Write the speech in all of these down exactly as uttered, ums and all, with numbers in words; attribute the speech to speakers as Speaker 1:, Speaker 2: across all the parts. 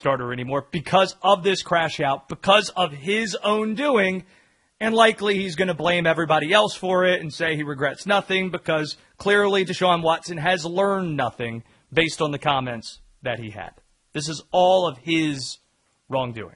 Speaker 1: starter anymore because of this crash out, because of his own doing, and likely he's going to blame everybody else for it and say he regrets nothing because clearly Deshaun Watson has learned nothing based on the comments that he had. This is all of his wrongdoing.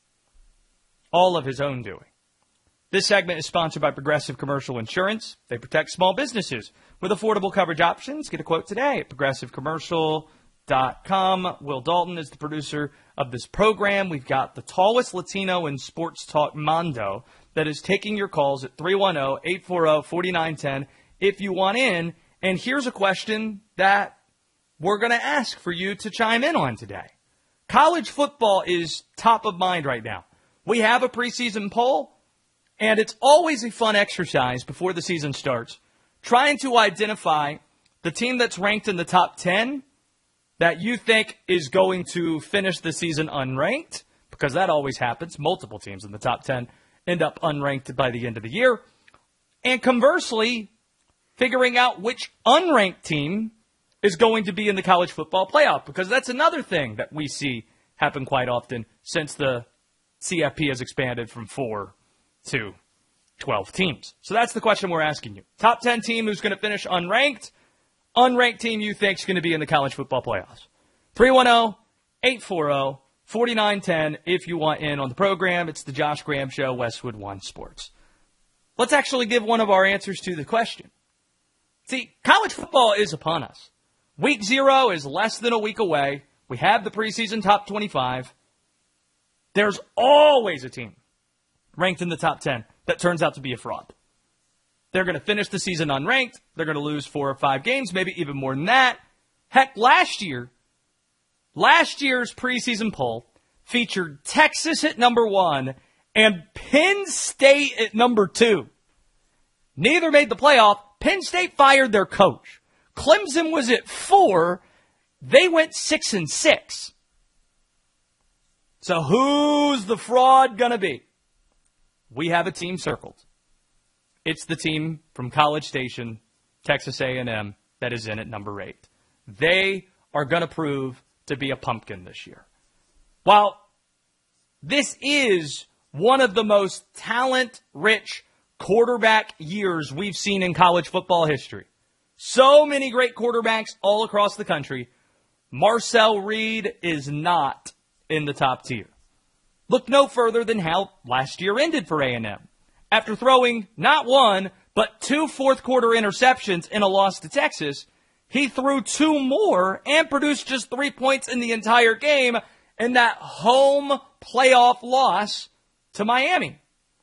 Speaker 1: All of his own doing. This segment is sponsored by Progressive Commercial Insurance. They protect small businesses with affordable coverage options. Get a quote today at progressive commercial dot com. Will Dalton is the producer of this program. We've got the tallest Latino in sports talk, Mondo, that is taking your calls at three one zero, eight four zero, four nine one zero if you want in. And here's a question that we're going to ask for you to chime in on today. College football is top of mind right now. We have a preseason poll, and it's always a fun exercise before the season starts, trying to identify the team that's ranked in the top ten that you think is going to finish the season unranked, because that always happens. Multiple teams in the top ten end up unranked by the end of the year. And conversely, figuring out which unranked team is going to be in the college football playoff, because that's another thing that we see happen quite often since the C F P has expanded from four to twelve teams. So that's the question we're asking you. Top ten team who's going to finish unranked, unranked team you think is going to be in the college football playoffs. three one zero, eight four zero, four nine one zero if you want in on the program. It's the Josh Graham Show, Westwood One Sports. Let's actually give one of our answers to the question. See, college football is upon us. Week zero is less than a week away. We have the preseason top twenty-five. There's always a team ranked in the top ten that turns out to be a fraud. They're going to finish the season unranked. They're going to lose four or five games, maybe even more than that. Heck, last year, last year's preseason poll featured Texas at number one and Penn State at number two. Neither made the playoff. Penn State fired their coach. Clemson was at four. They went six and six. So who's the fraud going to be? We have a team circled. It's the team from College Station, Texas A and M, that is in at number eight. They are going to prove to be a pumpkin this year. While this is one of the most talent-rich quarterback years we've seen in college football history, so many great quarterbacks all across the country, Marcel Reed is not in the top tier. Look no further than how last year ended for A and M. After throwing not one, but two fourth-quarter interceptions in a loss to Texas, he threw two more and produced just three points in the entire game in that home playoff loss to Miami.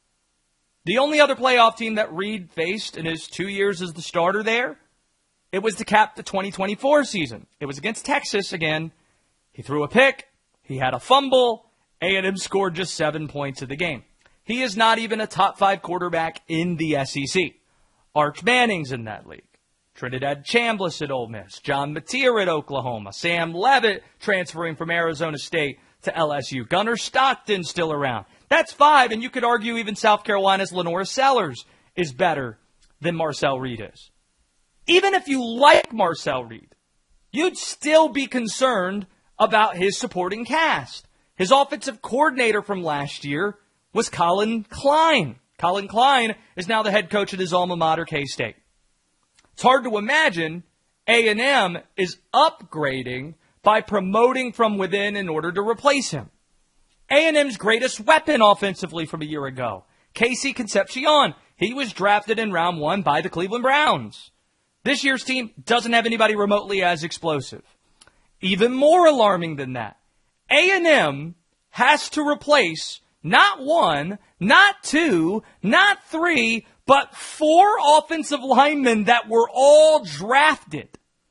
Speaker 1: The only other playoff team that Reed faced in his two years as the starter there, it was to cap the twenty twenty-four season. It was against Texas again. He threw a pick. He had a fumble. A and M scored just seven points of the game. He is not even a top five quarterback in the S E C. Arch Manning's in that league. Trinidad Chambliss at Ole Miss. John Mateer at Oklahoma. Sam Levitt transferring from Arizona State to L S U. Gunnar Stockton still around. That's five, and you could argue even South Carolina's Lenora Sellers is better than Marcel Reed is. Even if you like Marcel Reed, you'd still be concerned about his supporting cast. His offensive coordinator from last year was Colin Klein. Colin Klein is now the head coach at his alma mater, K-State. It's hard to imagine A and M is upgrading by promoting from within in order to replace him. A and M's greatest weapon offensively from a year ago, Casey Concepcion. He was drafted in round one by the Cleveland Browns. This year's team doesn't have anybody remotely as explosive. Even more alarming than that, A and M has to replace not one, not two, not three, but four offensive linemen that were all drafted.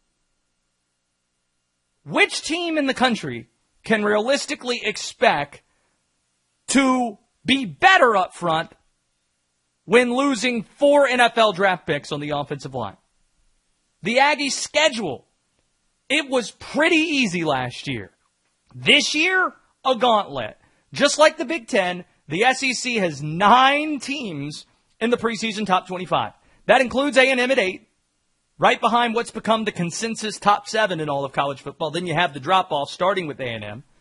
Speaker 1: Which team in the country can realistically expect to be better up front when losing four N F L draft picks on the offensive line? The Aggies' schedule, it was pretty easy last year. This year, a gauntlet. Just like the Big Ten, the S E C has nine teams in the preseason top twenty-five. That includes A and M at eight, right behind what's become the consensus top seven in all of college football. Then you have the drop-off starting with A and M.